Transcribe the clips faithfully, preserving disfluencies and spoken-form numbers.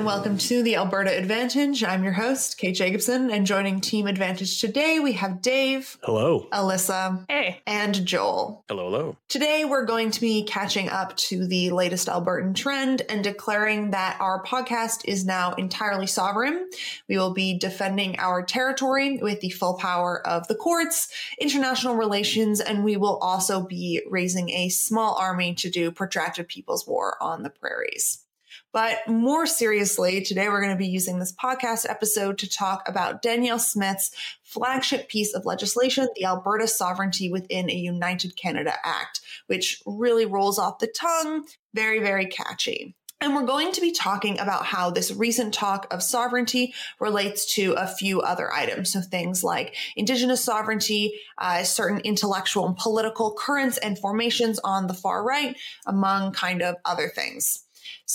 and welcome to the Alberta Advantage. I'm your host, Kate Jacobson, and joining Team Advantage today, we have Dave. Hello. Alyssa. Hey. And Joel. Hello, hello. Today, we're going to be catching up to the latest Albertan trend and declaring that our podcast is now entirely sovereign. We will be defending our territory with the full power of the courts, international relations, and we will also be raising a small army to do protracted People's War on the prairies. But more seriously, today we're going to be using this podcast episode to talk about Danielle Smith's flagship piece of legislation, the Alberta Sovereignty Within a United Canada Act, which really rolls off the tongue, very, very catchy. And we're going to be talking about how this recent talk of sovereignty relates to a few other items. So things like Indigenous sovereignty, uh, certain intellectual and political currents and formations on the far right, among kind of other things.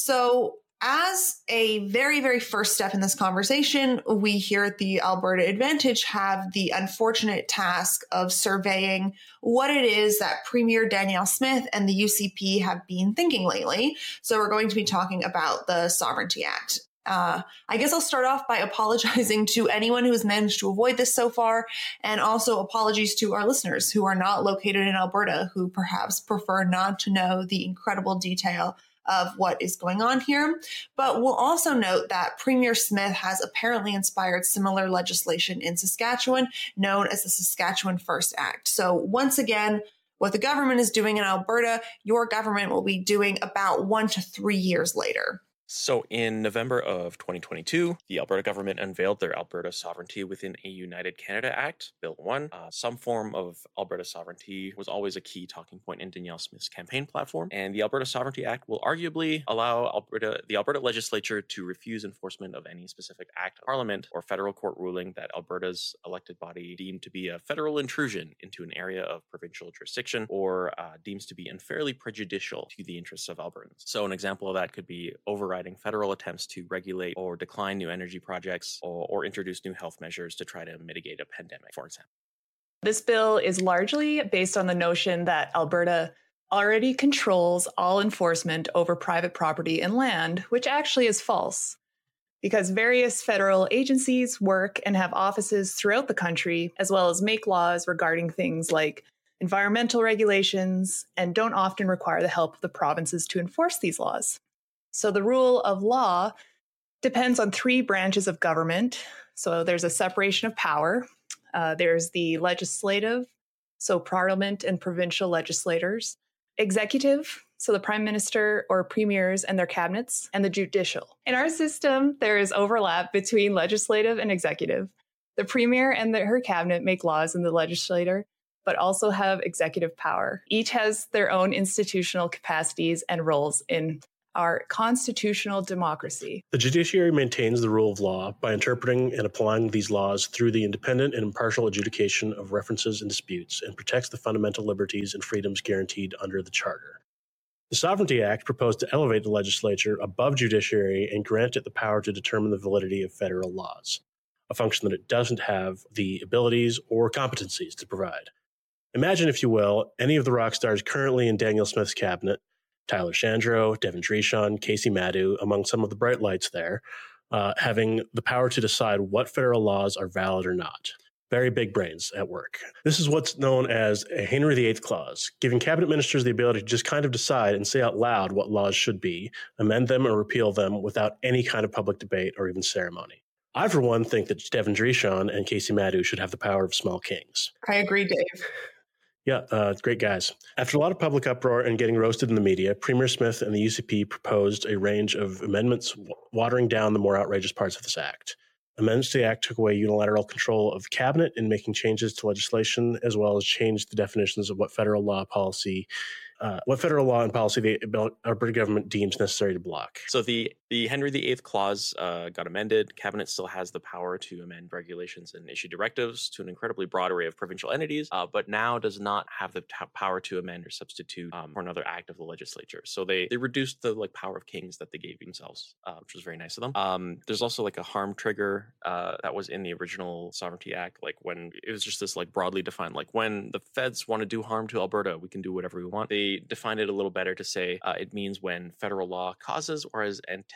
So as a very, very first step in this conversation, we here at the Alberta Advantage have the unfortunate task of surveying what it is that Premier Danielle Smith and the U C P have been thinking lately. So we're going to be talking about the Sovereignty Act. Uh, I guess I'll start off by apologizing to anyone who has managed to avoid this so far, and also apologies to our listeners who are not located in Alberta, who perhaps prefer not to know the incredible detail of what is going on here. But we'll also note that Premier Smith has apparently inspired similar legislation in Saskatchewan, known as the Saskatchewan First Act. So once again, what the government is doing in Alberta, your government will be doing about one to three years later. So in November of twenty twenty-two, the Alberta government unveiled their Alberta Sovereignty Within a United Canada Act, Bill one. Uh, some form of Alberta sovereignty was always a key talking point in Danielle Smith's campaign platform, and the Alberta Sovereignty Act will arguably allow Alberta, the Alberta legislature to refuse enforcement of any specific act of parliament or federal court ruling that Alberta's elected body deemed to be a federal intrusion into an area of provincial jurisdiction or uh, deems to be unfairly prejudicial to the interests of Albertans. So an example of that could be overriding federal attempts to regulate or decline new energy projects or, or introduce new health measures to try to mitigate a pandemic, for example. This bill is largely based on the notion that Alberta already controls all enforcement over private property and land, which actually is false, because various federal agencies work and have offices throughout the country, as well as make laws regarding things like environmental regulations, and don't often require the help of the provinces to enforce these laws. So the rule of law depends on three branches of government. So there's a separation of power. Uh, there's the legislative, so parliament and provincial legislators. Executive, so the prime minister or premiers and their cabinets. And the judicial. In our system, there is overlap between legislative and executive. The premier and the, her cabinet make laws in the legislature, but also have executive power. Each has their own institutional capacities and roles in our constitutional democracy. The judiciary maintains the rule of law by interpreting and applying these laws through the independent and impartial adjudication of references and disputes, and protects the fundamental liberties and freedoms guaranteed under the Charter. The Sovereignty Act proposed to elevate the legislature above judiciary and grant it the power to determine the validity of federal laws, a function that it doesn't have the abilities or competencies to provide. Imagine, if you will, any of the rock stars currently in Danielle Smith's cabinet, Tyler Shandro, Devin Dreshon, Casey Madhu, among some of the bright lights there, uh, having the power to decide what federal laws are valid or not. Very big brains at work. This is what's known as a Henry the Eighth clause, giving cabinet ministers the ability to just kind of decide and say out loud what laws should be, amend them or repeal them without any kind of public debate or even ceremony. I, for one, think that Devin Dreshon and Casey Madhu should have the power of small kings. I agree, Dave. Yeah, uh, great guys. After a lot of public uproar and getting roasted in the media, Premier Smith and the U C P proposed a range of amendments w- watering down the more outrageous parts of this act. Amendments to the act took away unilateral control of the cabinet in making changes to legislation, as well as changed the definitions of what federal law policy, uh, what federal law and policy the Alberta government deems necessary to block. So the The Henry the Eighth clause uh, got amended. Cabinet still has the power to amend regulations and issue directives to an incredibly broad array of provincial entities, uh, but now does not have the t- power to amend or substitute um, for another act of the legislature. So they they reduced the like power of kings that they gave themselves, uh, which was very nice of them. Um, there's also like a harm trigger uh, that was in the original Sovereignty Act, like when it was just this like broadly defined, like when the feds want to do harm to Alberta, we can do whatever we want. They defined it a little better to say uh, it means when federal law causes or is anticipated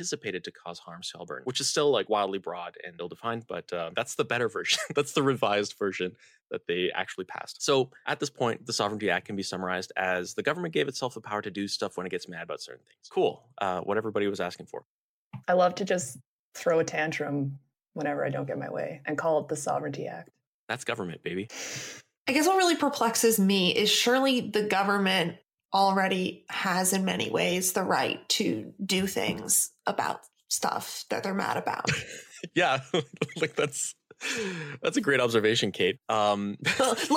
anticipated to cause harm to Alberta, which is still like wildly broad and ill-defined, but uh, that's the better version. That's the revised version that they actually passed. So at this point, the Sovereignty Act can be summarized as the government gave itself the power to do stuff when it gets mad about certain things. Cool. Uh, what everybody was asking for. I love to just throw a tantrum whenever I don't get my way and call it the Sovereignty Act. That's government, baby. I guess what really perplexes me is surely the government already has in many ways the right to do things about stuff that they're mad about. Yeah, like that's that's a great observation, Kate. Um, like,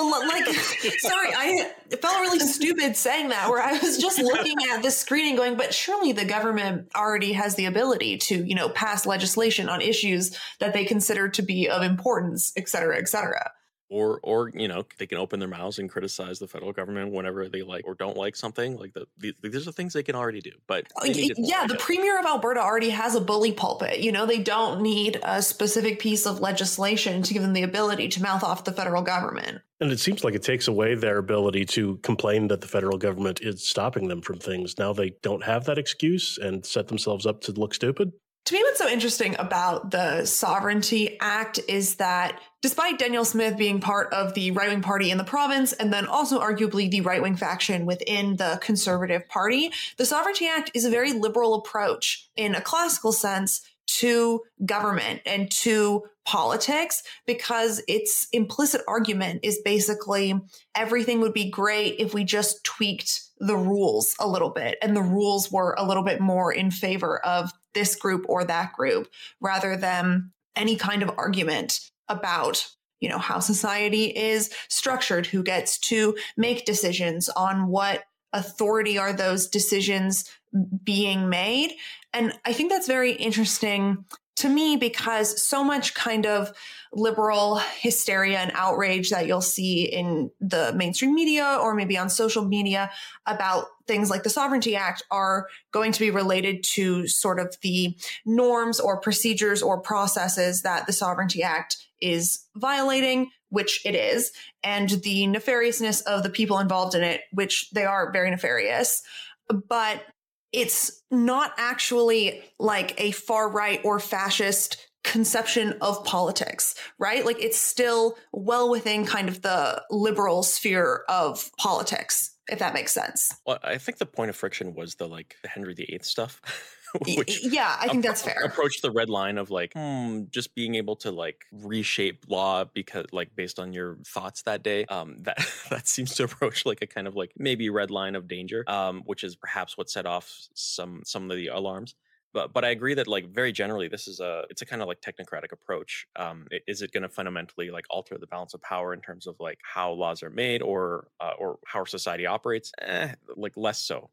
sorry, I felt really stupid saying that, where I was just looking at the screen and going, but surely the government already has the ability to, you know, pass legislation on issues that they consider to be of importance, et cetera, et cetera. Or, or you know, they can open their mouths and criticize the federal government whenever they like or don't like something. Like the, the these are things they can already do. But yeah, the premier of Alberta already has a bully pulpit. You know, they don't need a specific piece of legislation to give them the ability to mouth off the federal government. And it seems like it takes away their ability to complain that the federal government is stopping them from things. Now they don't have that excuse and set themselves up to look stupid. To me, what's so interesting about the Sovereignty Act is that despite Danielle Smith being part of the right-wing party in the province and then also arguably the right-wing faction within the Conservative Party, the Sovereignty Act is a very liberal approach in a classical sense to government and to politics, because its implicit argument is basically everything would be great if we just tweaked the rules a little bit and the rules were a little bit more in favor of this group or that group, rather than any kind of argument about, you know, how society is structured, who gets to make decisions, on what authority are those decisions being made. And I think that's very interesting to me, because so much kind of liberal hysteria and outrage that you'll see in the mainstream media or maybe on social media about things like the Sovereignty Act are going to be related to sort of the norms or procedures or processes that the Sovereignty Act is violating, which it is, and the nefariousness of the people involved in it, which they are very nefarious. But it's not actually like a far right or fascist conception of politics, right? Like it's still well within kind of the liberal sphere of politics, if that makes sense. Well, I think the point of friction was the like the Henry the Eighth stuff. Which yeah, I think that's fair. Approach the red line of like, hmm, just being able to like reshape law because like based on your thoughts that day. Um, that that seems to approach like a kind of like maybe red line of danger, um, which is perhaps what set off some some of the alarms. But but I agree that like very generally this is a it's a kind of like technocratic approach. Um, is it going to fundamentally like alter the balance of power in terms of like how laws are made or uh, or how our society operates? Eh, like less so.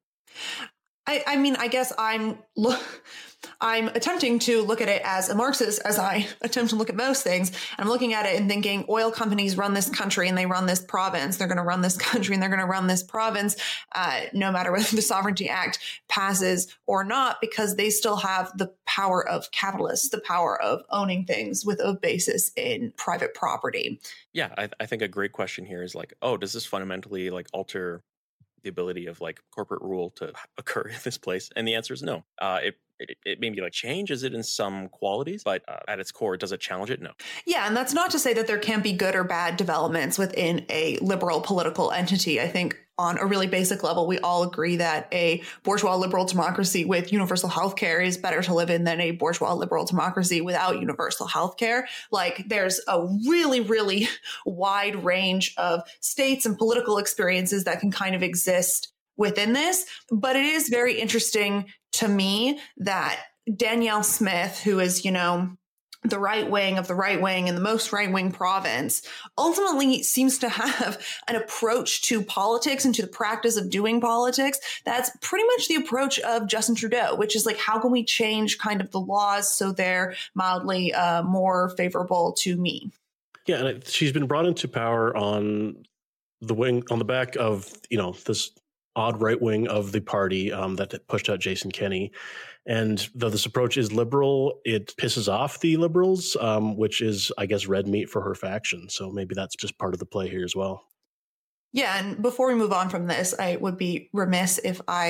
I, I mean, I guess I'm look, I'm attempting to look at it as a Marxist, as I attempt to look at most things. And I'm looking at it and thinking, oil companies run this country and they run this province. They're going to run this country and they're going to run this province, uh, no matter whether the Sovereignty Act passes or not, because they still have the power of capitalists, the power of owning things with a basis in private property. Yeah, I, I think a great question here is like, oh, does this fundamentally like alter the ability of like corporate rule to occur in this place? And the answer is no. Uh, it, it it maybe like changes it in some qualities, but uh, at its core, does it challenge it? No. Yeah, and that's not to say that there can't be good or bad developments within a liberal political entity. I think on a really basic level, we all agree that a bourgeois liberal democracy with universal healthcare is better to live in than a bourgeois liberal democracy without universal healthcare. Like there's a really, really wide range of states and political experiences that can kind of exist within this. But it is very interesting to me that Danielle Smith, who is, you know, the right wing of the right wing in the most right wing province, ultimately seems to have an approach to politics and to the practice of doing politics that's pretty much the approach of Justin Trudeau, which is like, how can we change kind of the laws so they're mildly uh, more favorable to me? Yeah, and it, she's been brought into power on the wing, on the back of, you know, this odd right wing of the party um, that pushed out Jason Kenney. And though this approach is liberal, it pisses off the liberals, um, which is, I guess, red meat for her faction. So maybe that's just part of the play here as well. Yeah. And before we move on from this, I would be remiss if I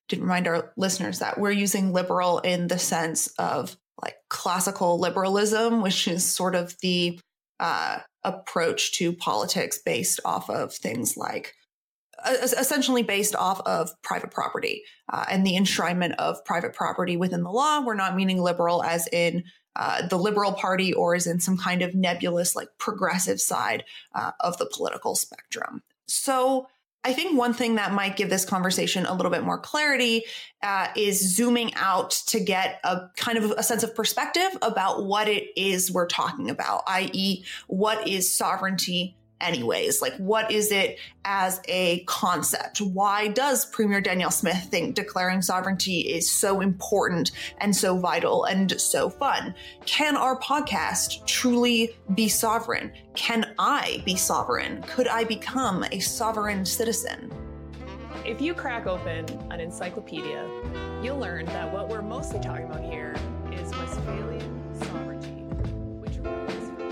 to remind our listeners that we're using liberal in the sense of like classical liberalism, which is sort of the uh, approach to politics based off of things like essentially based off of private property uh, and the enshrinement of private property within the law. We're not meaning liberal as in uh, the Liberal Party or as in some kind of nebulous, like progressive side uh, of the political spectrum. So I think one thing that might give this conversation a little bit more clarity uh, is zooming out to get a kind of a sense of perspective about what it is we're talking about, that is, what is sovereignty anyways? Like, what is it as a concept? Why does Premier Danielle Smith think declaring sovereignty is so important and so vital and so fun? Can our podcast truly be sovereign? Can I be sovereign? Could I become a sovereign citizen? If you crack open an encyclopedia, you'll learn that what we're mostly talking about here is Westphalian sovereignty, which rules for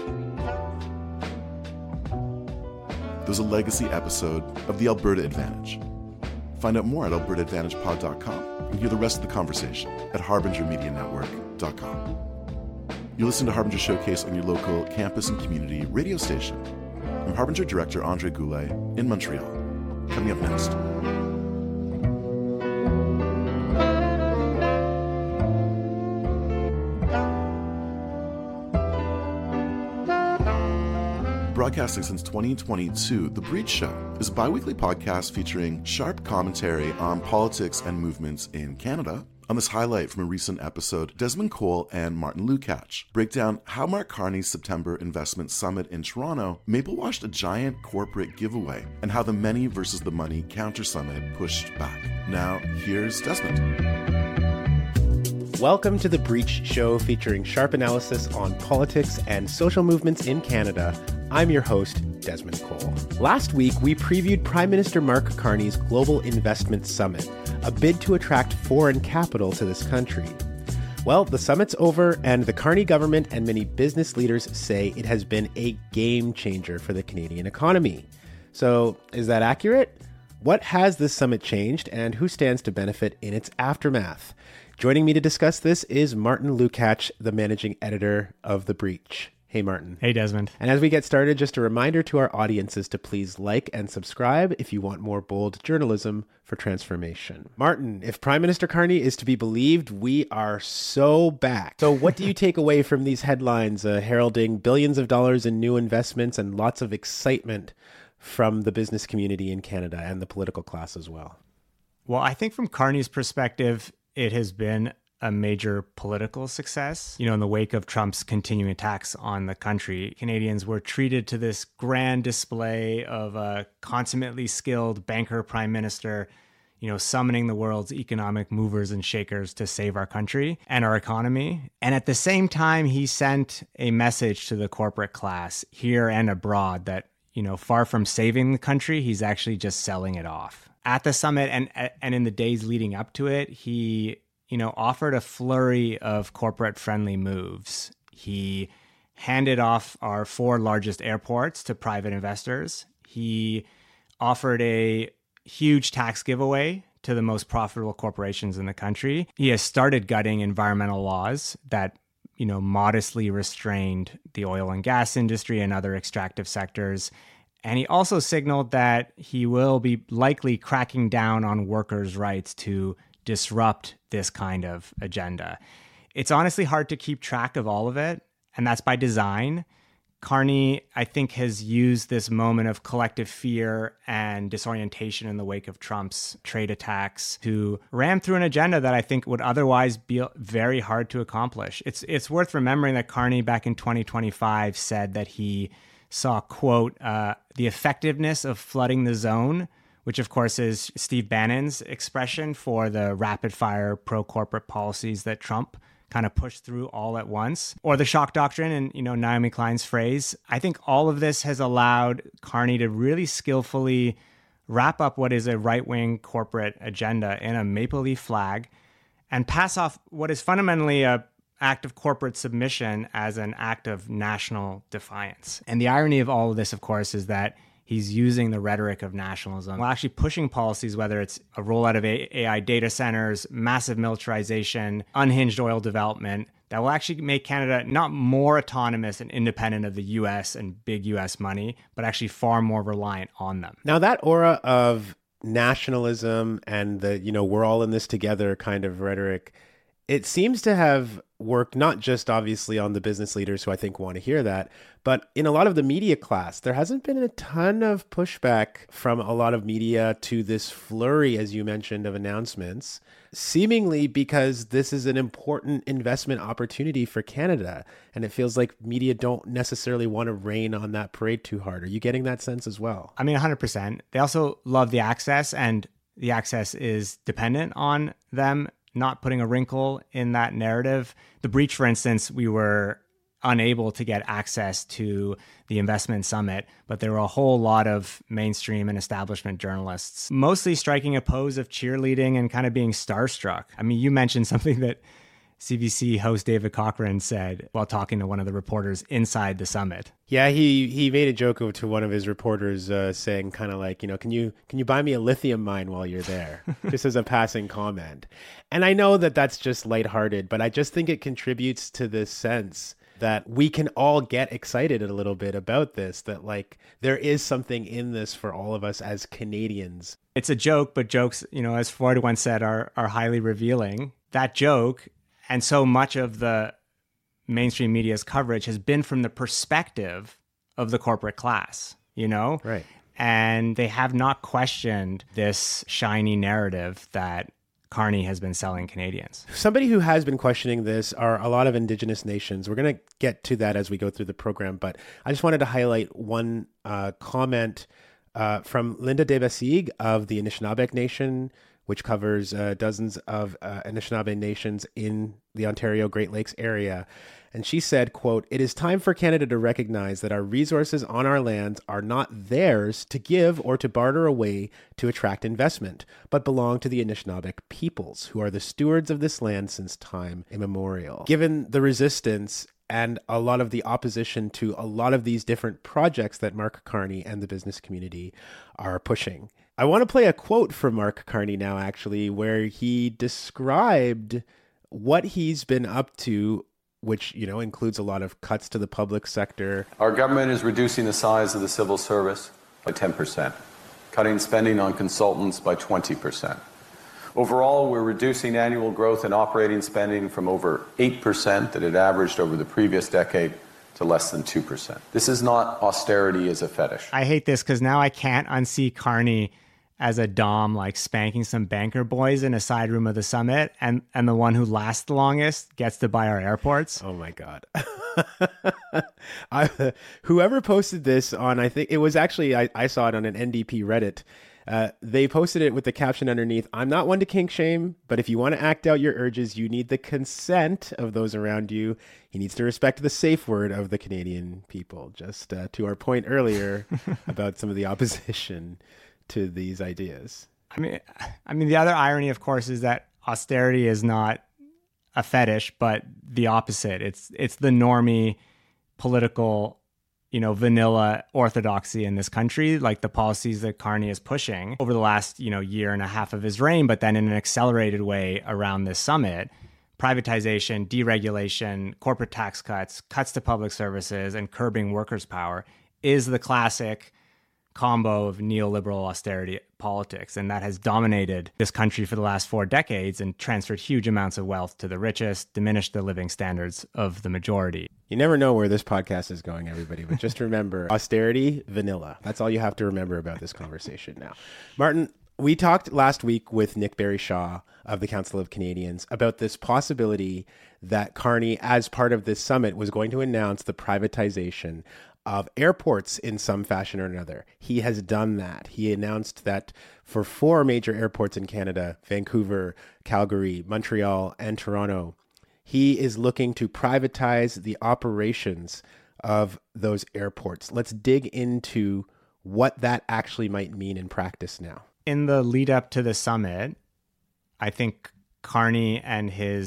There's a legacy episode of The Alberta Advantage. Find out more at alberta advantage pod dot com and hear the rest of the conversation at harbinger media network dot com. You listen to Harbinger Showcase on your local campus and community radio station. I'm Harbinger Director Andre Goulet in Montreal. Coming up next. Broadcasting since twenty twenty-two, The Breach Show is a bi-weekly podcast featuring sharp commentary on politics and movements in Canada. On this highlight from a recent episode, Desmond Cole and Martin Lukács break down how Mark Carney's September investment summit in Toronto maple-washed a giant corporate giveaway and how the many versus the money counter summit pushed back. Now, here's Desmond. Welcome to The Breach Show, featuring sharp analysis on politics and social movements in Canada. I'm your host, Desmond Cole. Last week, we previewed Prime Minister Mark Carney's Global Investment Summit, a bid to attract foreign capital to this country. Well, the summit's over, and the Carney government and many business leaders say it has been a game changer for the Canadian economy. So, is that accurate? What has this summit changed, and who stands to benefit in its aftermath? Joining me to discuss this is Martin Lukács, the managing editor of The Breach. Hey, Martin. Hey, Desmond. And as we get started, just a reminder to our audiences to please like and subscribe if you want more bold journalism for transformation. Martin, if Prime Minister Carney is to be believed, we are so back. So what do you take away from these headlines uh, heralding billions of dollars in new investments and lots of excitement from the business community in Canada and the political class as well? Well, I think from Carney's perspective, it has been a major political success. You know, in the wake of Trump's continuing attacks on the country, Canadians were treated to this grand display of a consummately skilled banker prime minister, you know, summoning the world's economic movers and shakers to save our country and our economy. And at the same time, he sent a message to the corporate class here and abroad that, you know, far from saving the country, he's actually just selling it off. At the summit and and in the days leading up to it, he you know, offered a flurry of corporate-friendly moves. He handed off our four largest airports to private investors. He offered a huge tax giveaway to the most profitable corporations in the country. He has started gutting environmental laws that, you know, modestly restrained the oil and gas industry and other extractive sectors. And he also signaled that he will be likely cracking down on workers' rights to disrupt this kind of agenda. It's honestly hard to keep track of all of it, and that's by design. Carney, I think, has used this moment of collective fear and disorientation in the wake of Trump's trade attacks to ram through an agenda that I think would otherwise be very hard to accomplish. It's it's worth remembering that Carney back in twenty twenty-five said that he saw, quote, uh, the effectiveness of flooding the zone, which of course is Steve Bannon's expression for the rapid-fire pro-corporate policies that Trump kind of pushed through all at once, or the shock doctrine in, you know, Naomi Klein's phrase. I think all of this has allowed Carney to really skillfully wrap up what is a right-wing corporate agenda in a maple leaf flag and pass off what is fundamentally a act of corporate submission as an act of national defiance. And the irony of all of this, of course, is that He's using the rhetoric of nationalism while actually pushing policies, whether it's a rollout of A I data centers, massive militarization, unhinged oil development, that will actually make Canada not more autonomous and independent of the U S and big U S money, but actually far more reliant on them. Now, that aura of nationalism and the, you know, we're all in this together kind of rhetoric, it seems to have worked not just obviously on the business leaders who I think want to hear that, but in a lot of the media class. There hasn't been a ton of pushback from a lot of media to this flurry, as you mentioned, of announcements, seemingly because this is an important investment opportunity for Canada. And it feels like media don't necessarily want to rain on that parade too hard. Are you getting that sense as well? I mean, one hundred percent. They also love the access, and the access is dependent on them not putting a wrinkle in that narrative. The Breach, for instance, we were unable to get access to the investment summit, but there were a whole lot of mainstream and establishment journalists, mostly striking a pose of cheerleading and kind of being starstruck. I mean, you mentioned something that C B C host David Cochrane said while talking to one of the reporters inside the summit. Yeah, he he made a joke to one of his reporters uh, saying kind of like, you know, can you can you buy me a lithium mine while you're there? Just as a passing comment. And I know that that's just lighthearted, but I just think it contributes to this sense that we can all get excited a little bit about this, that like there is something in this for all of us as Canadians. It's a joke, but jokes, you know, as Ford once said, are are highly revealing. That joke, and so much of the mainstream media's coverage has been from the perspective of the corporate class, you know? Right. And they have not questioned this shiny narrative that Carney has been selling Canadians. Somebody who has been questioning this are a lot of Indigenous nations. We're going to get to that as we go through the program, but I just wanted to highlight one uh, comment uh, from Linda Debasig of the Anishinaabe Nation, which covers uh, dozens of uh, Anishinaabe nations in the Ontario Great Lakes area. And she said, quote, "It is time for Canada to recognize that our resources on our lands are not theirs to give or to barter away to attract investment, but belong to the Anishinaabe peoples, who are the stewards of this land since time immemorial." Given the resistance and a lot of the opposition to a lot of these different projects that Mark Carney and the business community are pushing, I want to play a quote from Mark Carney now, actually, where he described what he's been up to, which, you know, includes a lot of cuts to the public sector. Our government is reducing the size of the civil service by ten percent, cutting spending on consultants by twenty percent. Overall, we're reducing annual growth in operating spending from over eight percent that it averaged over the previous decade to less than two percent. This is not austerity as a fetish. I hate this because now I can't unsee Carney as a dom, like spanking some banker boys in a side room of the summit, and, and the one who lasts the longest gets to buy our airports. Oh my God. I, whoever posted this on, I think it was actually, I, I saw it on an N D P Reddit. Uh, they posted it with the caption underneath, "I'm not one to kink shame, but if you want to act out your urges, you need the consent of those around you. He needs to respect the safe word of the Canadian people." Just uh, to our point earlier about some of the opposition to these ideas. I mean, I mean, the other irony, of course, is that austerity is not a fetish, but the opposite. It's it's the normie political, you know, vanilla orthodoxy in this country, like the policies that Carney is pushing over the last, you know, year and a half of his reign, but then in an accelerated way around this summit. Privatization, deregulation, corporate tax cuts, cuts to public services, and curbing workers' power is the classic combo of neoliberal austerity politics. And that has dominated this country for the last four decades and transferred huge amounts of wealth to the richest, diminished the living standards of the majority. You never know where this podcast is going, everybody, but just remember, austerity, vanilla. That's all you have to remember about this conversation now. Martin, we talked last week with Nick Barry-Shaw of the Council of Canadians about this possibility that Carney, as part of this summit, was going to announce the privatization of airports in some fashion or another. He has done that. He announced that for four major airports in Canada, Vancouver, Calgary, Montreal, and Toronto, he is looking to privatize the operations of those airports. Let's dig into what that actually might mean in practice now. In the lead up to the summit, I think Carney and his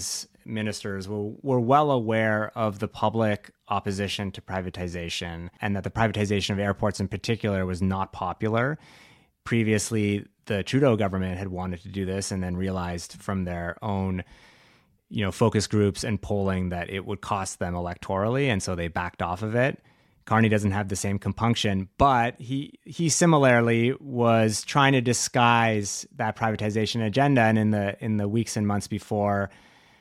ministers were, were well aware of the public opposition to privatization, and that the privatization of airports in particular was not popular. Previously, the Trudeau government had wanted to do this and then realized from their own, you know, focus groups and polling that it would cost them electorally, and so they backed off of it. Carney doesn't have the same compunction, but he he similarly was trying to disguise that privatization agenda, and in the in the weeks and months before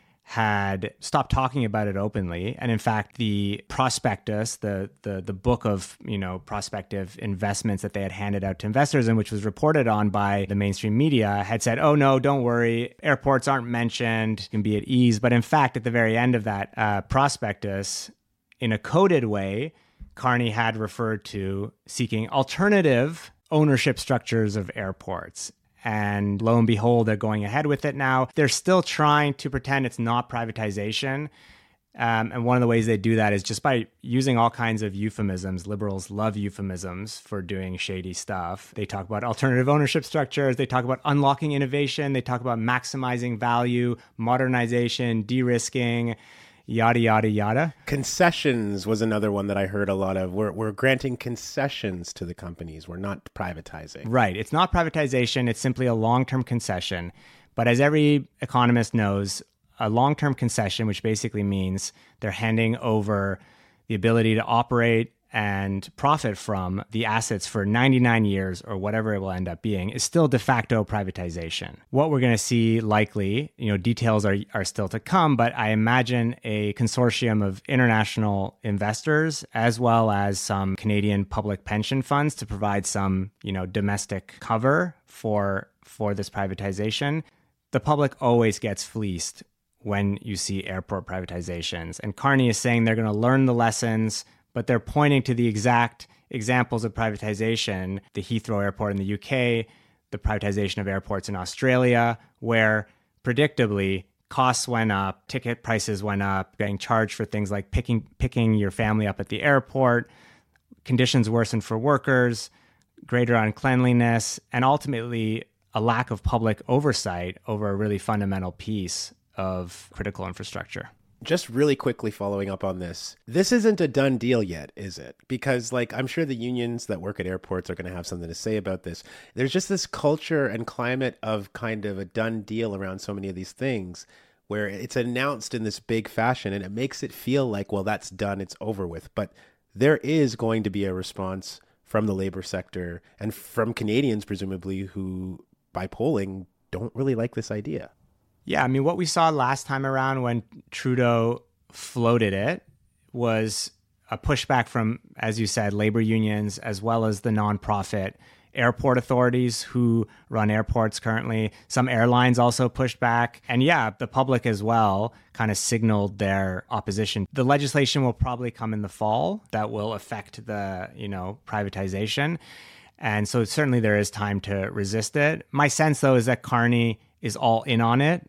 had stopped talking about it openly. And in fact, the prospectus, the the the book of, you know, prospective investments that they had handed out to investors, and which was reported on by the mainstream media, had said, oh no, don't worry, airports aren't mentioned, you can be at ease. But in fact, at the very end of that uh, prospectus, in a coded way, Carney had referred to seeking alternative ownership structures of airports. And lo and behold, they're going ahead with it now. They're still trying to pretend it's not privatization. Um, and one of the ways they do that is just by using all kinds of euphemisms. Liberals love euphemisms for doing shady stuff. They talk about alternative ownership structures. They talk about unlocking innovation. They talk about maximizing value, modernization, de-risking, yada, yada, yada. Concessions was another one that I heard a lot of. We're, we're granting concessions to the companies. We're not privatizing. Right. It's not privatization. It's simply a long-term concession. But as every economist knows, a long-term concession, which basically means they're handing over the ability to operate and profit from the assets for ninety-nine years or whatever it will end up being, is still de facto privatization. What we're going to see likely, you know, details are, are still to come, but I imagine a consortium of international investors as well as some Canadian public pension funds to provide some, you know, domestic cover for for this privatization. The public always gets fleeced when you see airport privatizations. And Carney is saying they're going to learn the lessons, but they're pointing to the exact examples of privatization, the Heathrow Airport in the U K, the privatization of airports in Australia, where predictably costs went up, ticket prices went up, getting charged for things like picking picking your family up at the airport, conditions worsened for workers, greater uncleanliness, and ultimately a lack of public oversight over a really fundamental piece of critical infrastructure. Just really quickly following up on this, this isn't a done deal yet, is it? Because like, I'm sure the unions that work at airports are going to have something to say about this. There's just this culture and climate of kind of a done deal around so many of these things where it's announced in this big fashion and it makes it feel like, well, that's done, it's over with. But there is going to be a response from the labor sector and from Canadians, presumably, who by polling don't really like this idea. Yeah, I mean, what we saw last time around when Trudeau floated it was a pushback from, as you said, labor unions, as well as the nonprofit airport authorities who run airports currently. Some airlines also pushed back. And yeah, the public as well kind of signaled their opposition. The legislation will probably come in the fall that will affect the, you know, privatization. And so certainly there is time to resist it. My sense, though, is that Carney is all in on it.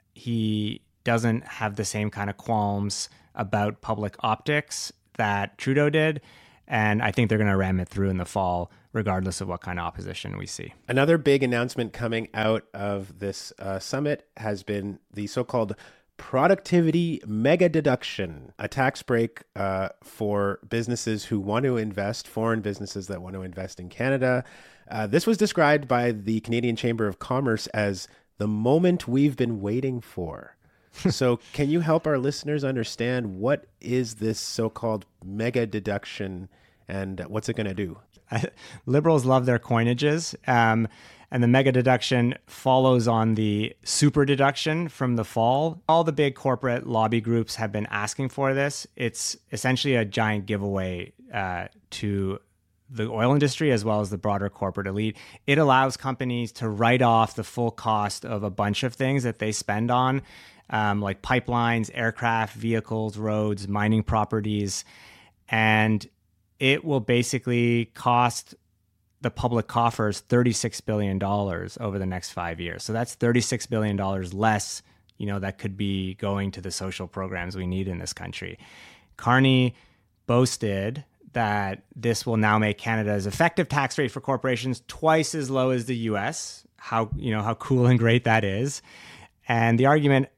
He doesn't have the same kind of qualms about public optics that Trudeau did. And I think they're going to ram it through in the fall, regardless of what kind of opposition we see. Another big announcement coming out of this uh, summit has been the so-called productivity mega deduction, a tax break uh, for businesses who want to invest, foreign businesses that want to invest in Canada. Uh, this was described by the Canadian Chamber of Commerce as the moment we've been waiting for. So can you help our listeners understand what is this so-called mega deduction and what's it going to do? Liberals love their coinages. Um, and the mega deduction follows on the super deduction from the fall. All the big corporate lobby groups have been asking for this. It's essentially a giant giveaway uh, to the oil industry as well as the broader corporate elite. It allows companies to write off the full cost of a bunch of things that they spend on, um, like pipelines, aircraft, vehicles, roads, mining properties. And it will basically cost the public coffers thirty-six billion dollars over the next five years. So that's thirty-six billion dollars less, you know, that could be going to the social programs we need in this country. Carney boasted that this will now make Canada's effective tax rate for corporations twice as low as the U S. How, you know, how cool and great that is. And the argument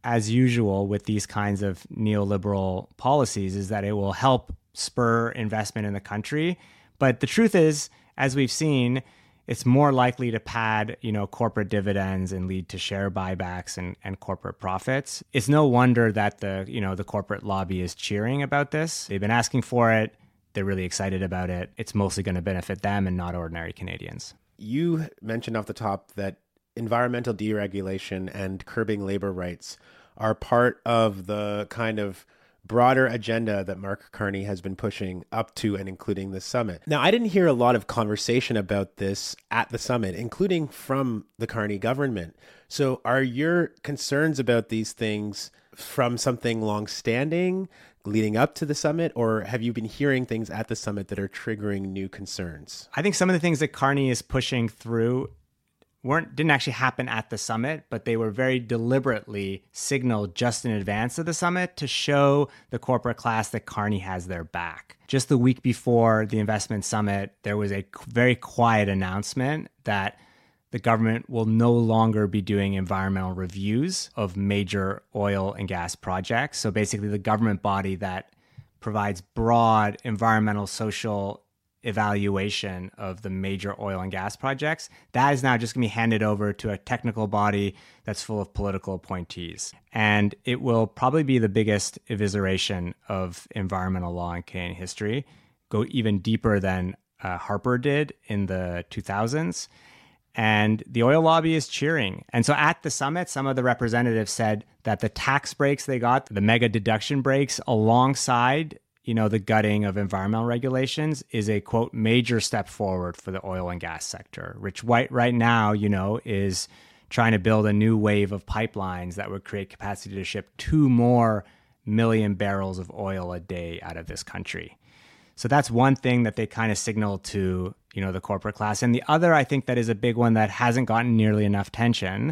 as usual with these kinds of neoliberal policies, is that it will help spur investment in the country. But the truth is, as we've seen, it's more likely to pad, you know, corporate dividends and lead to share buybacks and, and corporate profits. It's no wonder that the, you know, the corporate lobby is cheering about this. They've been asking for it. They're really excited about it. It's mostly going to benefit them and not ordinary Canadians. You mentioned off the top that environmental deregulation and curbing labor rights are part of the kind of broader agenda that Mark Carney has been pushing up to and including the summit. Now, I didn't hear a lot of conversation about this at the summit, including from the Carney government. So are your concerns about these things from something longstanding leading up to the summit, or have you been hearing things at the summit that are triggering new concerns? I think some of the things that Carney is pushing through weren't didn't actually happen at the summit, but they were very deliberately signaled just in advance of the summit to show the corporate class that Carney has their back. Just the week before the investment summit, there was a very quiet announcement that the government will no longer be doing environmental reviews of major oil and gas projects. So basically the government body that provides broad environmental, social evaluation of the major oil and gas projects, that is now just going to be handed over to a technical body that's full of political appointees. And it will probably be the biggest evisceration of environmental law in Canadian history, go even deeper than uh, Harper did in the two thousands. And the oil lobby is cheering. And so at the summit, some of the representatives said that the tax breaks they got, the mega deduction breaks, alongside you know, the gutting of environmental regulations is a, quote, major step forward for the oil and gas sector. Rich White right now, you know, is trying to build a new wave of pipelines that would create capacity to ship two more million barrels of oil a day out of this country. So that's one thing that they kind of signal to, you know, the corporate class. And the other, I think that is a big one that hasn't gotten nearly enough attention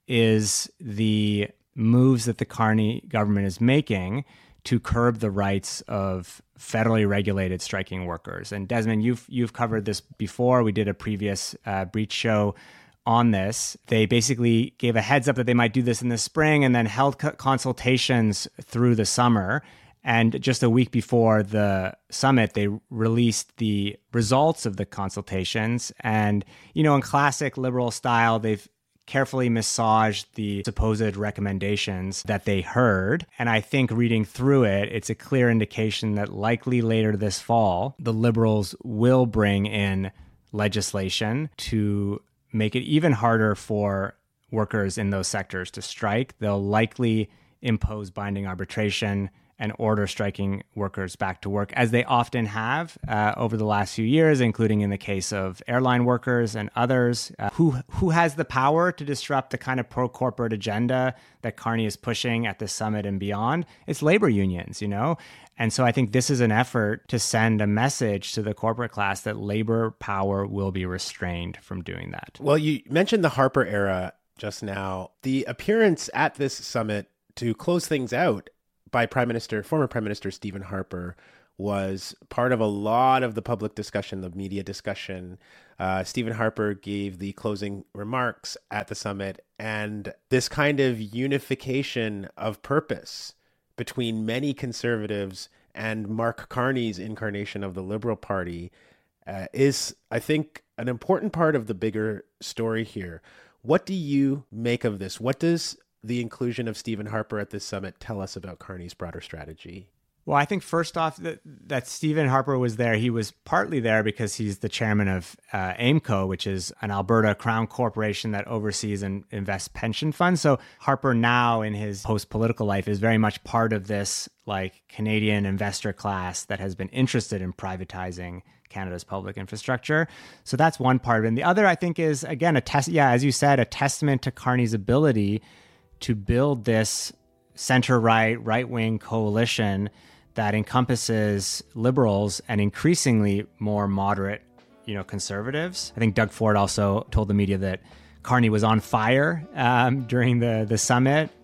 is the moves that the Carney government is making to curb the rights of federally regulated striking workers. And Desmond, you've you've covered this before. We did a previous uh, Breach show on this. They basically gave a heads up that they might do this in the spring and then held co- consultations through the summer. And just a week before the summit, they released the results of the consultations. And, you know, in classic liberal style, they've carefully massaged the supposed recommendations that they heard. And I think reading through it, it's a clear indication that likely later this fall, the Liberals will bring in legislation to make it even harder for workers in those sectors to strike. They'll likely impose binding arbitration and order striking workers back to work, as they often have uh, over the last few years, including in the case of airline workers and others. Uh, who who has the power to disrupt the kind of pro-corporate agenda that Carney is pushing at the summit and beyond? It's labor unions, you know? And so I think this is an effort to send a message to the corporate class that labor power will be restrained from doing that. Well, you mentioned the Harper era just now. The appearance at this summit to close things out by Prime Minister, former Prime Minister Stephen Harper was part of a lot of the public discussion, the media discussion. Uh, Stephen Harper gave the closing remarks at the summit, and this kind of unification of purpose between many conservatives and Mark Carney's incarnation of the Liberal Party uh, is, I think, an important part of the bigger story here. What do you make of this? What does the inclusion of Stephen Harper at this summit tell us about Carney's broader strategy? Well, I think first off that, that Stephen Harper was there. He was partly there because he's the chairman of uh, AIMCO, which is an Alberta Crown corporation that oversees and invests pension funds. So Harper now in his post-political life is very much part of this like Canadian investor class that has been interested in privatizing Canada's public infrastructure. So that's one part of it. And the other, I think, is, again, a test. Yeah, as you said, a testament to Carney's ability to build this center-right, right-wing coalition that encompasses liberals and increasingly more moderate, you know, conservatives. I think Doug Ford also told the media that Carney was on fire um, during the, the summit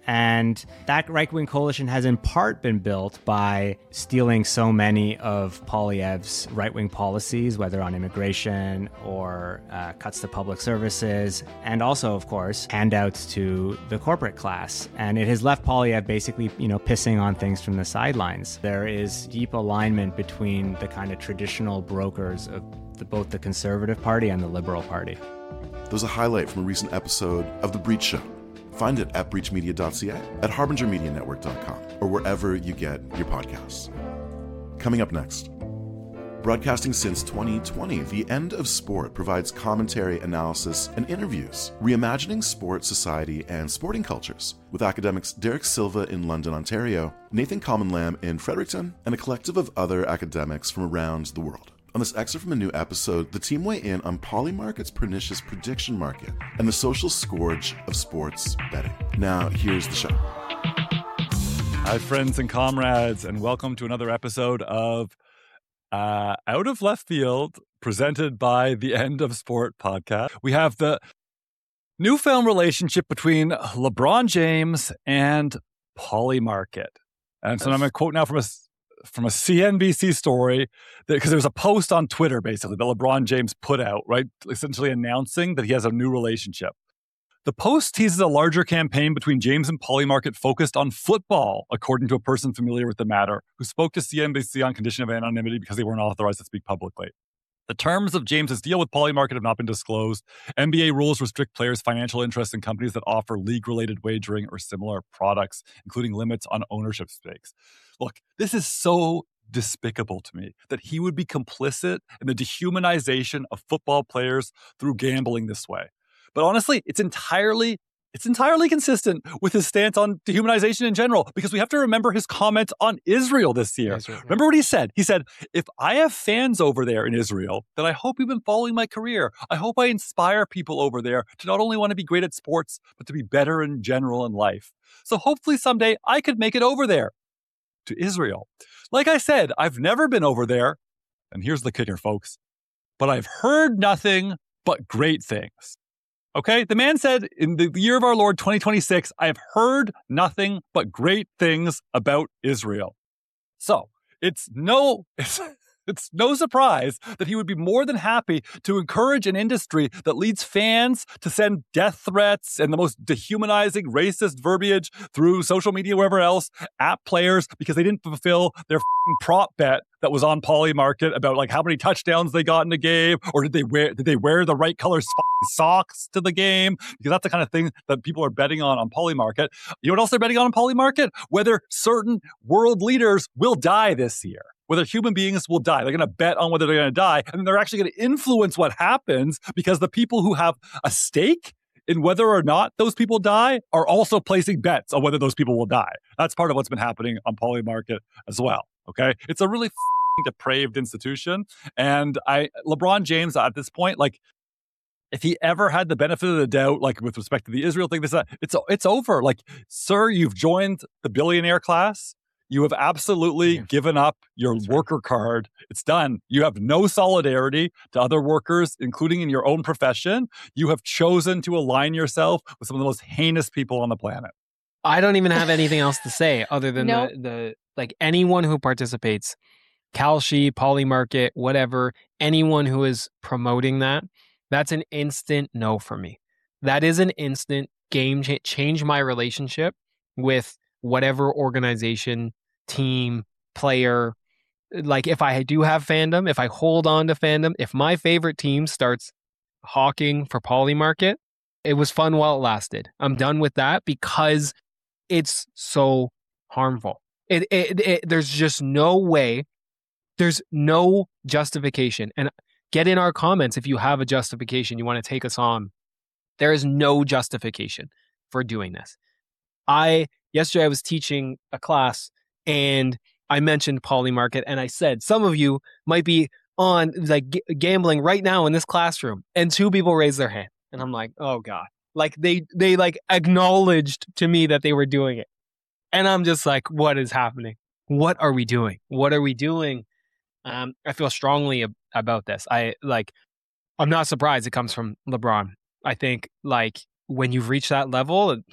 And that right-wing coalition has in part been built by stealing so many of Poilievre's right-wing policies, whether on immigration or uh, cuts to public services, and also, of course, handouts to the corporate class. And it has left Poilievre basically, you know, pissing on things from the sidelines. There is deep alignment between the kind of traditional brokers of the, both the Conservative Party and the Liberal Party. There's a highlight from a recent episode of The Breach Show. Find it at breach media dot c a, at harbinger media network dot com, or wherever you get your podcasts. Coming up next. Broadcasting since twenty twenty, The End of Sport provides commentary, analysis, and interviews, reimagining sport, society, and sporting cultures, with academics Derek Silva in London, Ontario, Nathan Common-Lamb in Fredericton, and a collective of other academics from around the world. On this excerpt from a new episode, the team weigh in on Polymarket's pernicious prediction market and the social scourge of sports betting. Now, here's the show. Hi, friends and comrades, and welcome to another episode of uh, Out of Left Field, presented by the End of Sport podcast. We have the newfound relationship between LeBron James and Polymarket. And so I'm going to quote now from a from a C N B C story, because there was a post on Twitter, basically, that LeBron James put out, right, essentially announcing that he has a new relationship. The post teases a larger campaign between James and Polymarket focused on football, according to a person familiar with the matter, who spoke to C N B C on condition of anonymity because they weren't authorized to speak publicly. The terms of James's deal with Polymarket have not been disclosed. N B A rules restrict players' financial interests in companies that offer league-related wagering or similar products, including limits on ownership stakes. Look, this is so despicable to me that he would be complicit in the dehumanization of football players through gambling this way. But honestly, it's entirely It's entirely consistent with his stance on dehumanization in general, because we have to remember his comments on Israel this year. Yes, right, right. Remember what he said? He said, if I have fans over there in Israel, then I hope you've been following my career. I hope I inspire people over there to not only want to be great at sports, but to be better in general in life. So hopefully someday I could make it over there to Israel. Like I said, I've never been over there. And here's the kicker, folks. But I've heard nothing but great things. Okay, the man said, in the year of our Lord, twenty twenty-six, I have heard nothing but great things about Israel. So it's no, it's, it's no surprise that he would be more than happy to encourage an industry that leads fans to send death threats and the most dehumanizing, racist verbiage through social media, wherever else, at players because they didn't fulfill their f***ing prop bet that was on Polymarket about like how many touchdowns they got in a game, or did they wear did they wear the right color socks to the game? Because that's the kind of thing that people are betting on on Polymarket. You know what else they're betting on on Polymarket? Whether certain world leaders will die this year. Whether human beings will die. They're going to bet on whether they're going to die, and then they're actually going to influence what happens because the people who have a stake in whether or not those people die are also placing bets on whether those people will die. That's part of what's been happening on Polymarket as well. Okay, it's a really f***ing depraved institution, and I LeBron James at this point, like, if he ever had the benefit of the doubt, like with respect to the Israel thing, this that, it's it's over. Like, sir, you've joined the billionaire class. You have absolutely yeah. given up your That's worker right. card. It's done. You have no solidarity to other workers, including in your own profession. You have chosen to align yourself with some of the most heinous people on the planet. I don't even have anything else to say other than nope. the, the, like anyone who participates, Kalshi, Polymarket, whatever, anyone who is promoting that, that's an instant no for me. That is an instant game cha- change my relationship with whatever organization, team, player. Like, if I do have fandom, if I hold on to fandom, if my favorite team starts hawking for Polymarket, it was fun while it lasted. I'm done with that because it's so harmful. It, it, it there's just no way, there's no justification. And get in our comments if you have a justification, you want to take us on. There is no justification for doing this. I Yesterday I was teaching a class and I mentioned Polymarket, and I said, some of you might be on like g- gambling right now in this classroom. And two people raised their hand. And I'm like, oh God. Like they, they like acknowledged to me that they were doing it. And I'm just like, what is happening? What are we doing? What are we doing? Um, I feel strongly ab- about this. I like, I'm not surprised it comes from LeBron. I think like when you've reached that level,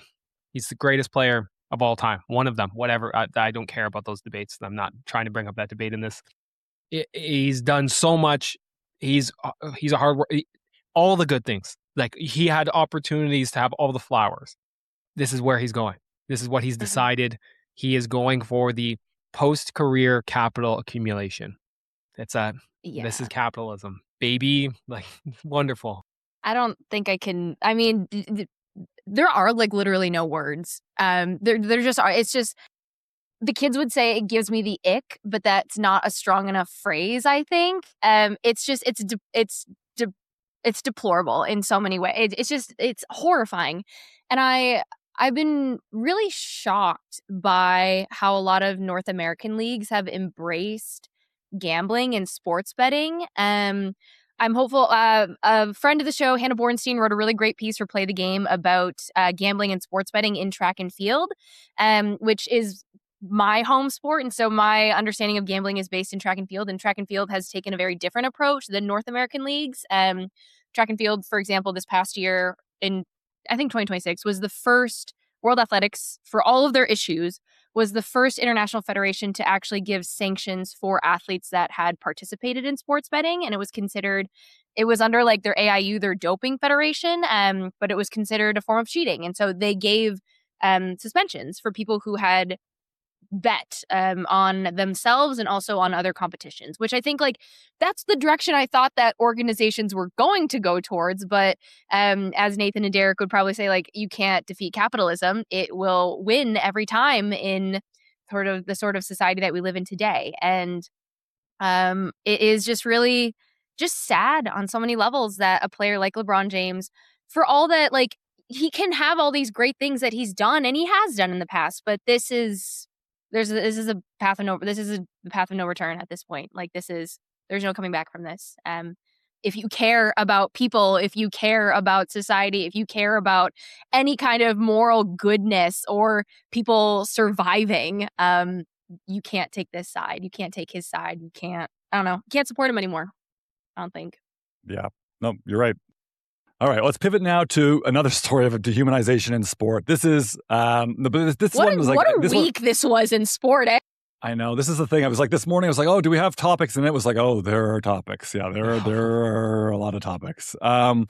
He's the greatest player of all time. One of them, whatever. I, I don't care about those debates. I'm not trying to bring up that debate in this. It, he's done so much. He's uh, he's a hard work. All the good things. Like, he had opportunities to have all the flowers. This is where he's going. This is what he's decided. He is going for the post-career capital accumulation. It's a, Yeah. this is capitalism, baby. Like, wonderful. I don't think I can. I mean, th- th- there are like literally no words. Um, there, there just are. It's just, the kids would say it gives me the ick, but that's not a strong enough phrase, I think. Um, it's just, it's, de- it's, de- it's deplorable in so many ways. It, it's just, it's horrifying. And I, I've been really shocked by how a lot of North American leagues have embraced gambling and sports betting. Um, I'm hopeful. Uh, a friend of the show, Hannah Bornstein, wrote a really great piece for Play the Game about uh, gambling and sports betting in track and field, um, which is my home sport. And so my understanding of gambling is based in track and field, and track and field has taken a very different approach than North American leagues. Um, track and field, for example, this past year in, I think twenty twenty-six, was the first World Athletics, for all of their issues, was the first international federation to actually give sanctions for athletes that had participated in sports betting. And it was considered, it was under like their A I U, their doping federation, um, but it was considered a form of cheating. And so they gave um, suspensions for people who had bet um, on themselves and also on other competitions, which I think like that's the direction I thought that organizations were going to go towards. But um, as Nathan and Derek would probably say, like, you can't defeat capitalism. It will win every time in sort of the sort of society that we live in today. And um, it is just really just sad on so many levels that a player like LeBron James, for all that, like, he can have all these great things that he's done and he has done in the past, but this is There's a, this is a path of no this is a path of no return at this point. Like, this is, there's no coming back from this. Um, if you care about people, if you care about society, if you care about any kind of moral goodness or people surviving, um, you can't take this side. You can't take his side. You can't. I don't know. You can't support him anymore. I don't think. Yeah. No, you're right. All right, let's pivot now to another story of dehumanization in sport. This is um, the this what one a, was like what a this week one, this was in sport. Eh? I know, this is the thing. I was like this morning. I was like, oh, do we have topics? And it was like, oh, there are topics. Yeah, there are there are a lot of topics. Um,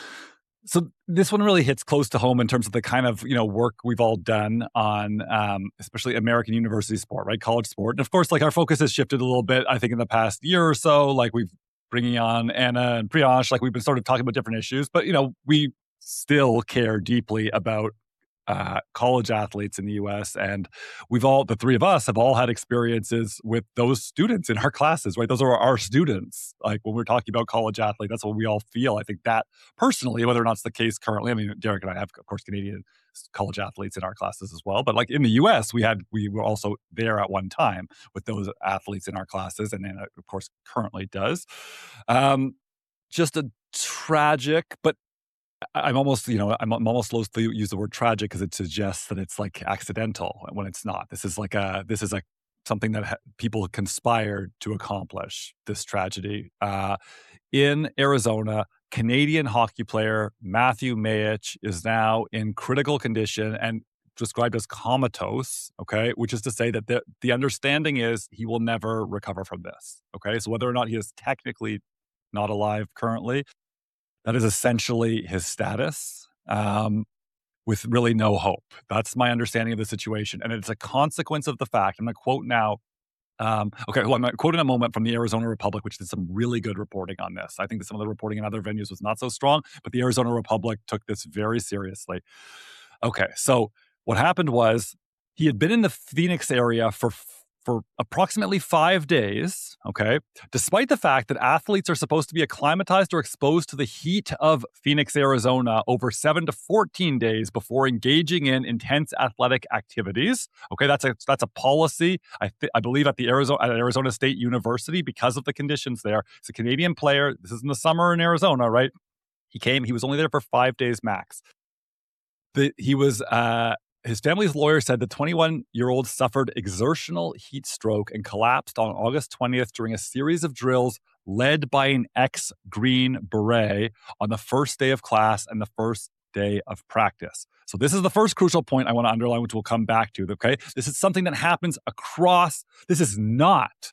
so this one really hits close to home in terms of the kind of, you know, work we've all done on, um, especially American university sport, right, college sport. And of course, like, our focus has shifted a little bit. I think in the past year or so, like we've bringing on Anna and Priyansh, like we've been sort of talking about different issues, but, you know, we still care deeply about uh, college athletes in the U S. And we've all, the three of us have all had experiences with those students in our classes, right? Those are our students. Like, when we're talking about college athlete, that's what we all feel. I think that personally, whether or not it's the case currently, I mean, Derek and I have, of course, Canadian college athletes in our classes as well. But like in the U S, we had, we were also there at one time with those athletes in our classes. And then, of course, currently does. Um, just a tragic, but I'm almost, you know, I'm, I'm almost loath to use the word tragic because it suggests that it's like accidental when it's not. This is like a, this is like something that ha- people conspired to accomplish, this tragedy. Uh, in Arizona, Canadian hockey player Matthew Mayich is now in critical condition and described as comatose, okay, which is to say that the, the understanding is he will never recover from this, okay? So whether or not he is technically not alive currently, that is essentially his status, um, with really no hope. That's my understanding of the situation. And it's a consequence of the fact, I'm going to quote now, um, okay, well, I'm going to quote in a moment from the Arizona Republic, which did some really good reporting on this. I think that some of the reporting in other venues was not so strong, but the Arizona Republic took this very seriously. Okay, so what happened was he had been in the Phoenix area for for approximately five days, okay, despite the fact that athletes are supposed to be acclimatized or exposed to the heat of Phoenix, Arizona over seven to fourteen days before engaging in intense athletic activities. Okay, that's a that's a policy, I, th- I believe, at the Arizona, at Arizona State University because of the conditions there. It's a Canadian player. This is in the summer in Arizona, right? He came, he was only there for five days max. The, he was... Uh, His family's lawyer said the twenty-one-year-old suffered exertional heat stroke and collapsed on August twentieth during a series of drills led by an ex-Green Beret on the first day of class and the first day of practice. So this is the first crucial point I want to underline, which we'll come back to, okay? This is something that happens across, this is not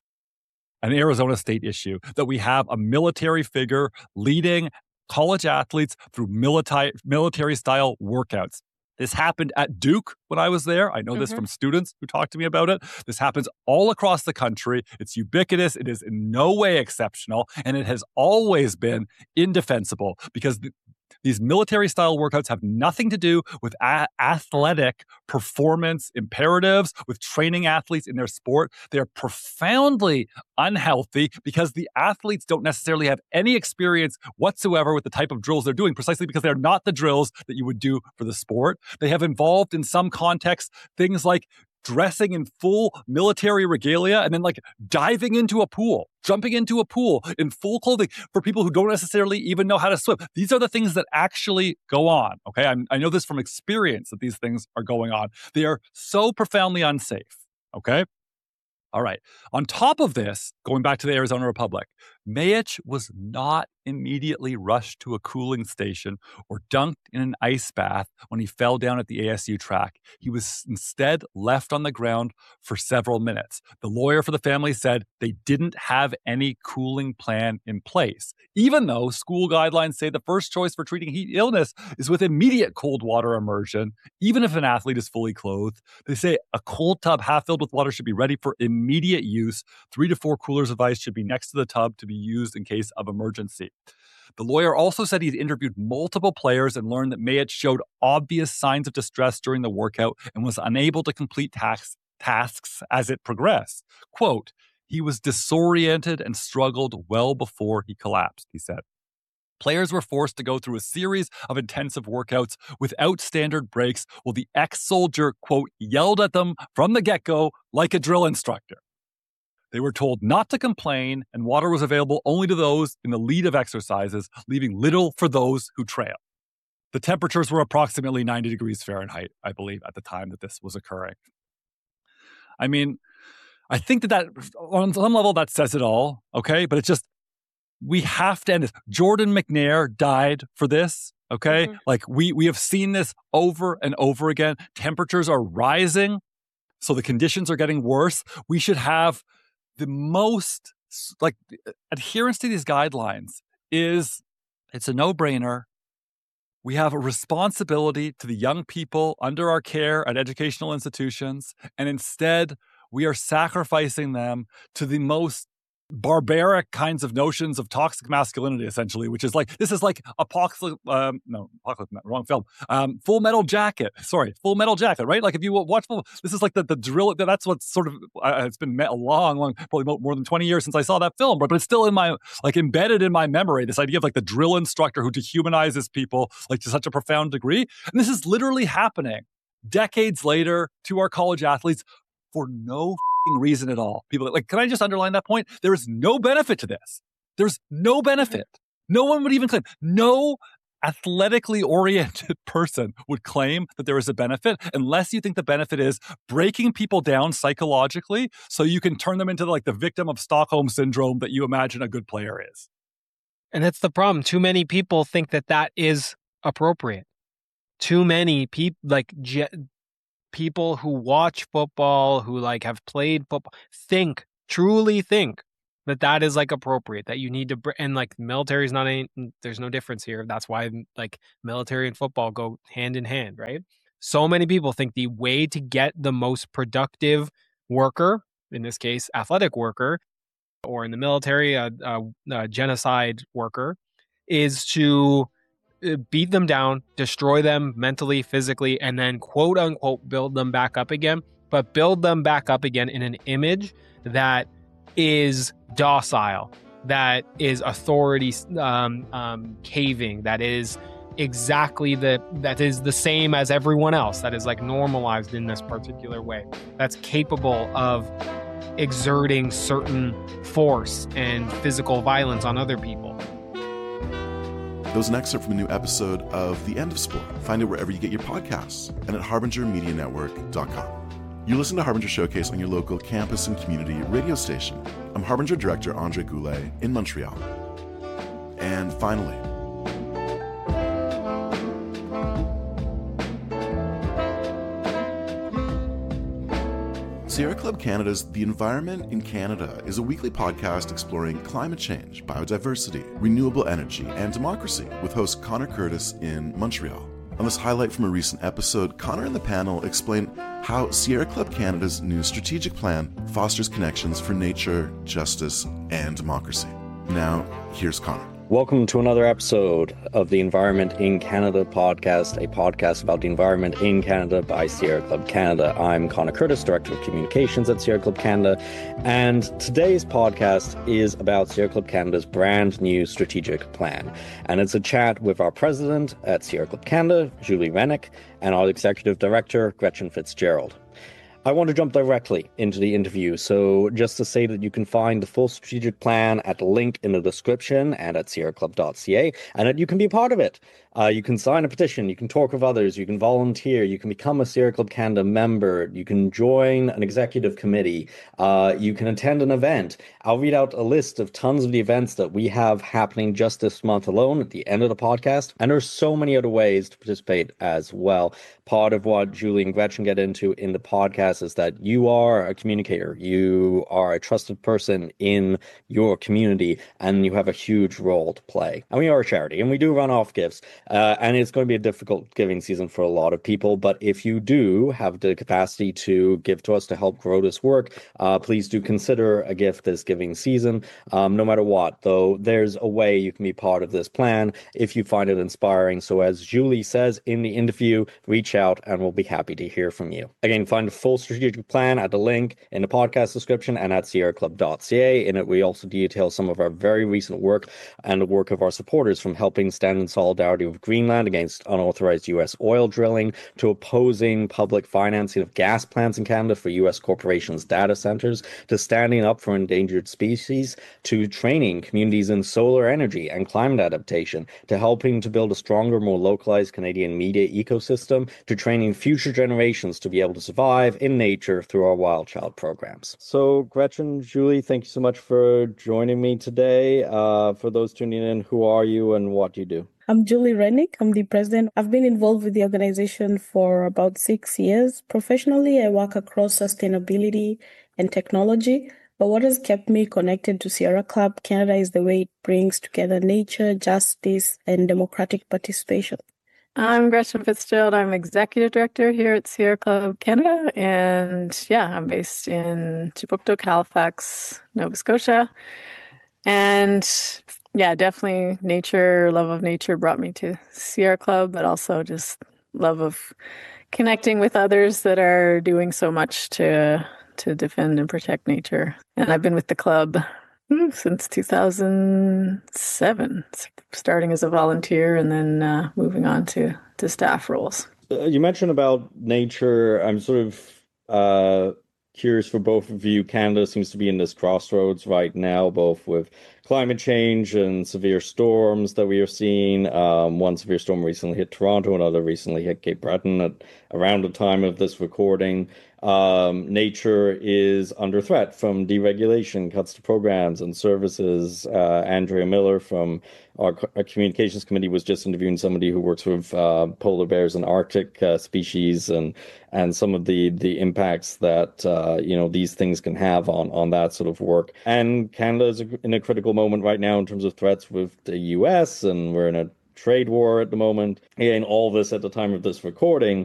an Arizona State issue, that we have a military figure leading college athletes through military military style workouts. This happened at Duke when I was there. I know mm-hmm. this from students who talked to me about it. This happens all across the country. It's ubiquitous. It is in no way exceptional, and it has always been indefensible because the, these military-style workouts have nothing to do with a- athletic performance imperatives, with training athletes in their sport. They're profoundly unhealthy because the athletes don't necessarily have any experience whatsoever with the type of drills they're doing, precisely because they're not the drills that you would do for the sport. They have involved, in some contexts, things like dressing in full military regalia and then like diving into a pool, jumping into a pool in full clothing for people who don't necessarily even know how to swim. These are the things that actually go on, okay? I'm, I know this from experience that these things are going on. They are so profoundly unsafe, okay? All right. On top of this, going back to the Arizona Republic, Mayich was not immediately rushed to a cooling station or dunked in an ice bath when he fell down at the A S U track. He was instead left on the ground for several minutes. The lawyer for the family said they didn't have any cooling plan in place, even though school guidelines say the first choice for treating heat illness is with immediate cold water immersion, even if an athlete is fully clothed. They say a cold tub half filled with water should be ready for immediate use. Three to four coolers of ice should be next to the tub to be used in case of emergency. The lawyer also said he'd interviewed multiple players and learned that Mayich showed obvious signs of distress during the workout and was unable to complete task, tasks as it progressed. Quote, he was disoriented and struggled well before he collapsed, he said. Players were forced to go through a series of intensive workouts without standard breaks while the ex-soldier, quote, yelled at them from the get-go like a drill instructor. They were told not to complain, and water was available only to those in the lead of exercises, leaving little for those who trail. The temperatures were approximately ninety degrees Fahrenheit, I believe, at the time that this was occurring. I mean, I think that that, on some level, that says it all, okay? But it's just, we have to end this. Jordan McNair died for this, okay? Mm-hmm. Like, we we have seen this over and over again. Temperatures are rising, so the conditions are getting worse. We should have the most, like, adherence to these guidelines is, it's a no-brainer. We have a responsibility to the young people under our care at educational institutions, and instead we are sacrificing them to the most barbaric kinds of notions of toxic masculinity, essentially, which is like, this is like Apocalypse, um, no, Apocalypse, wrong film, um, Full Metal Jacket, sorry, Full Metal Jacket, right? Like if you watch, full, this is like the, the drill, that's what's sort of, uh, it's been a long, long, probably more than twenty years since I saw that film, but, but it's still in my, like embedded in my memory, this idea of like the drill instructor who dehumanizes people like to such a profound degree. And this is literally happening decades later to our college athletes for no reason at all. People are like, can I just underline that point? There is no benefit to this. There's no benefit. No one would even claim, no athletically oriented person would claim that there is a benefit unless you think the benefit is breaking people down psychologically so you can turn them into like the victim of Stockholm syndrome that you imagine a good player is. And that's the problem. Too many people think that that is appropriate. Too many people, like, je- people who watch football, who like have played football, think, truly think that that is like appropriate, that you need to, br- and like military is not, any, there's no difference here. That's why like military and football go hand in hand, right? So many people think the way to get the most productive worker, in this case, athletic worker, or in the military, a, a, a genocide worker, is to beat them down, destroy them mentally, physically, and then quote unquote build them back up again, but build them back up again in an image that is docile, that is authority um, um, caving, that is exactly the, that is the same as everyone else, that is like normalized in this particular way, that's capable of exerting certain force and physical violence on other people. That was an excerpt from a new episode of The End of Sport. Find it wherever you get your podcasts and at harbinger media network dot com. You listen to Harbinger Showcase on your local campus and community radio station. I'm Harbinger Director Andre Goulet in Montreal. And finally, Sierra Club Canada's The Environment in Canada is a weekly podcast exploring climate change, biodiversity, renewable energy, and democracy with host Connor Curtis in Montreal. On this highlight from a recent episode, Connor and the panel explain how Sierra Club Canada's new strategic plan fosters connections for nature, justice, and democracy. Now, here's Connor. Welcome to another episode of the Environment in Canada podcast, a podcast about the environment in Canada by Sierra Club Canada. I'm Connor Curtis, Director of Communications at Sierra Club Canada, and today's podcast is about Sierra Club Canada's brand new strategic plan. And it's a chat with our president at Sierra Club Canada, Julie Rennick, and our executive director, Gretchen Fitzgerald. I want to jump directly into the interview, so just to say that you can find the full strategic plan at the link in the description and at sierra club dot c a, and that you can be a part of it. Uh, you can sign a petition, you can talk with others, you can volunteer, you can become a Sierra Club Canada member, you can join an executive committee, uh, you can attend an event. I'll read out a list of tons of the events that we have happening just this month alone at the end of the podcast, and there's so many other ways to participate as well. Part of what Julie and Gretchen get into in the podcast is that you are a communicator, you are a trusted person in your community, and you have a huge role to play. And we are a charity, and we do run off gifts. Uh, and it's going to be a difficult giving season for a lot of people. But if you do have the capacity to give to us to help grow this work, uh, please do consider a gift this giving season. Um, no matter what, though, there's a way you can be part of this plan if you find it inspiring. So as Julie says in the interview, reach out and we'll be happy to hear from you. Again, find the full strategic plan at the link in the podcast description and at sierra club dot c a. In it, we also detail some of our very recent work and the work of our supporters, from helping stand in solidarity with Greenland against unauthorized U S oil drilling, to opposing public financing of gas plants in Canada for U S corporations' data centers, to standing up for endangered species, to training communities in solar energy and climate adaptation, to helping to build a stronger, more localized Canadian media ecosystem, to training future generations to be able to survive in nature through our Wild Child programs. So, Gretchen, Julie, thank you so much for joining me today. Uh, for those tuning in, who are you and what do you do? I'm Julie Rennick. I'm the president. I've been involved with the organization for about six years. Professionally, I work across sustainability and technology. But what has kept me connected to Sierra Club Canada is the way it brings together nature, justice, and democratic participation. I'm Gretchen Fitzgerald. I'm executive director here at Sierra Club Canada. And yeah, I'm based in Chipuktuk, Halifax, Nova Scotia. And yeah, definitely nature, love of nature brought me to Sierra Club, but also just love of connecting with others that are doing so much to to defend and protect nature. And I've been with the club since two thousand seven, starting as a volunteer and then uh, moving on to, to staff roles. Uh, you mentioned about nature. I'm sort of uh, curious for both of you. Canada seems to be in this crossroads right now, both with climate change and severe storms that we are seeing. Um, one severe storm recently hit Toronto, another recently hit Cape Breton at around the time of this recording. Um, nature is under threat from deregulation, cuts to programs and services. Uh, Andrea Miller from our, our communications committee was just interviewing somebody who works with uh, polar bears and Arctic uh, species, and and some of the the impacts that uh, you know these things can have on on that sort of work. And Canada is in a critical moment right now in terms of threats with the U S, and we're in a trade war at the moment. Again, all this at the time of this recording.